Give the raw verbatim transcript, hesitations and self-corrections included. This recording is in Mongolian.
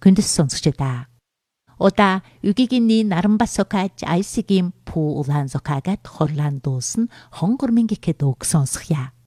Хүндэс сонсогчдаа. Удаа үгигийн наран басокач айсигийн пуу улаан зокагат хорлан дуусна хонгор мингихэд ог сонсхья.